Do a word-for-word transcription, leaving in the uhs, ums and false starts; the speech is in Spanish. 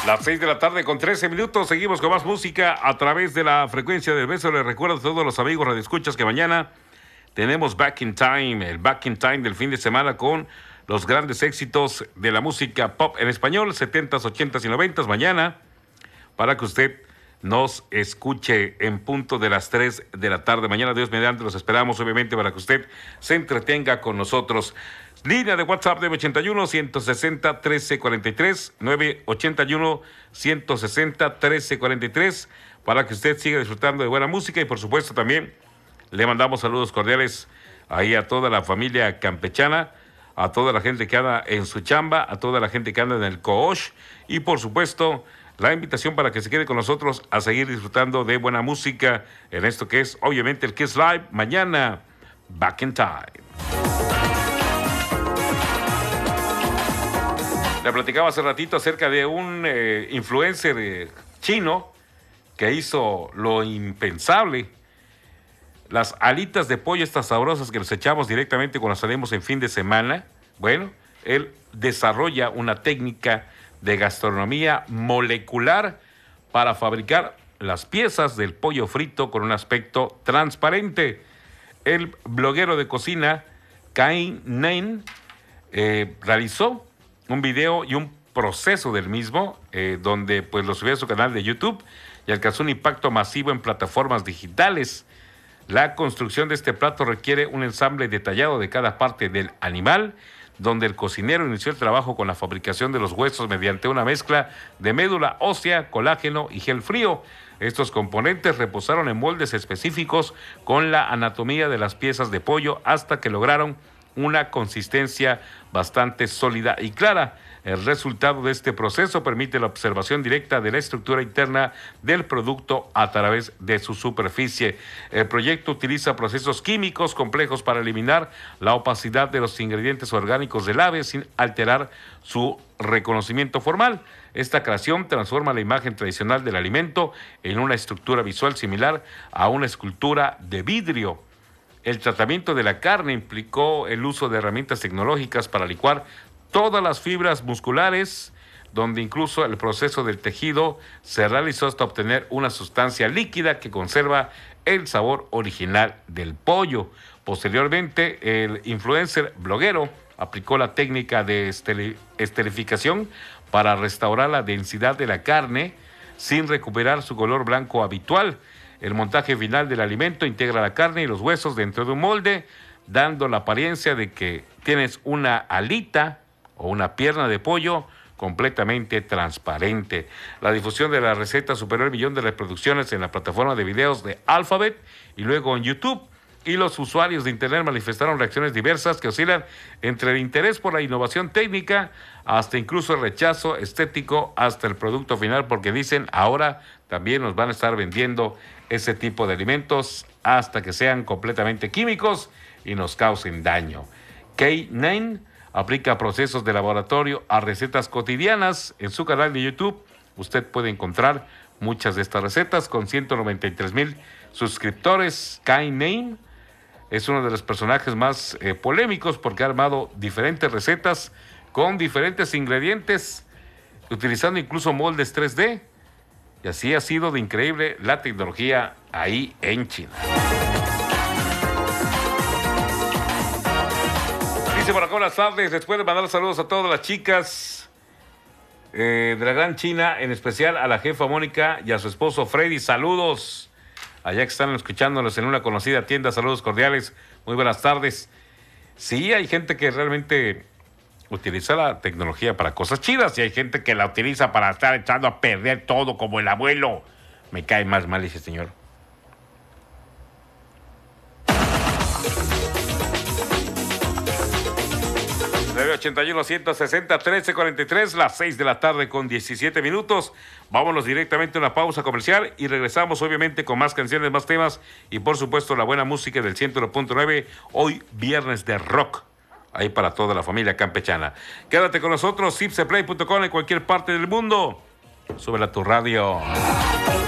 Las seis de la tarde con trece minutos, seguimos con más música a través de la frecuencia del beso. Les recuerdo a todos los amigos radioescuchas que mañana tenemos Back in Time, el Back in Time del fin de semana con los grandes éxitos de la música pop en español, setentas, ochentas y noventas, mañana, para que usted nos escuche en punto de las tres de la tarde. Mañana, Dios mediante, los esperamos, obviamente, para que usted se entretenga con nosotros. Línea de WhatsApp nueve ochenta y uno, ciento sesenta, trece cuarenta y tres, nueve ochenta y uno, ciento sesenta, trece cuarenta y tres, para que usted siga disfrutando de buena música y, por supuesto, también le mandamos saludos cordiales ahí a toda la familia campechana, a toda la gente que anda en su chamba, a toda la gente que anda en el Coosh y, por supuesto, la invitación para que se quede con nosotros a seguir disfrutando de buena música en esto que es, obviamente, el Kiss Live. Mañana, Back in Time. Le platicaba hace ratito acerca de un eh, influencer eh, chino que hizo lo impensable. Las alitas de pollo, estas sabrosas que nos echamos directamente cuando salimos en fin de semana. Bueno, él desarrolla una técnica de gastronomía molecular para fabricar las piezas del pollo frito con un aspecto transparente. El bloguero de cocina Kai Nen eh, realizó un video y un proceso del mismo, eh, donde pues lo subió a su canal de YouTube y alcanzó un impacto masivo en plataformas digitales. La construcción de este plato requiere un ensamble detallado de cada parte del animal, donde el cocinero inició el trabajo con la fabricación de los huesos mediante una mezcla de médula ósea, colágeno y gel frío. Estos componentes reposaron en moldes específicos con la anatomía de las piezas de pollo hasta que lograron una consistencia bastante sólida y clara. El resultado de este proceso permite la observación directa de la estructura interna del producto a través de su superficie. El proyecto utiliza procesos químicos complejos para eliminar la opacidad de los ingredientes orgánicos del ave sin alterar su reconocimiento formal. Esta creación transforma la imagen tradicional del alimento en una estructura visual similar a una escultura de vidrio. El tratamiento de la carne implicó el uso de herramientas tecnológicas para licuar todas las fibras musculares, donde incluso el proceso del tejido se realizó hasta obtener una sustancia líquida que conserva el sabor original del pollo. Posteriormente, el influencer bloguero aplicó la técnica de esterificación para restaurar la densidad de la carne sin recuperar su color blanco habitual. El montaje final del alimento integra la carne y los huesos dentro de un molde, dando la apariencia de que tienes una alita o una pierna de pollo completamente transparente. La difusión de la receta superó el millón de reproducciones en la plataforma de videos de Alphabet y luego en YouTube. Y los usuarios de Internet manifestaron reacciones diversas que oscilan entre el interés por la innovación técnica hasta incluso el rechazo estético hasta el producto final, porque dicen ahora también nos van a estar vendiendo ese tipo de alimentos hasta que sean completamente químicos y nos causen daño. K nueve aplica procesos de laboratorio a recetas cotidianas. En su canal de YouTube usted puede encontrar muchas de estas recetas con ciento noventa y tres mil suscriptores. K nueve es uno de los personajes más eh, polémicos porque ha armado diferentes recetas con diferentes ingredientes, utilizando incluso moldes tres D. Y así ha sido de increíble la tecnología ahí en China. Dice por acá, buenas tardes. Después de mandar saludos a todas las chicas eh, de la Gran China, en especial a la jefa Mónica y a su esposo Freddy. Saludos. Allá que están escuchándonos en una conocida tienda. Saludos cordiales. Muy buenas tardes. Sí, hay gente que realmente utiliza la tecnología para cosas chidas y hay gente que la utiliza para estar echando a perder todo como el abuelo. Me cae más mal ese señor. nueve ochenta y uno, ciento sesenta, trece cuarenta y tres, las seis de la tarde con diecisiete minutos. Vámonos directamente a una pausa comercial y regresamos obviamente con más canciones, más temas y por supuesto la buena música del ciento uno punto nueve, hoy viernes de rock. Ahí para toda la familia campechana. Quédate con nosotros, zipseplay punto com en cualquier parte del mundo. Súbela a tu radio.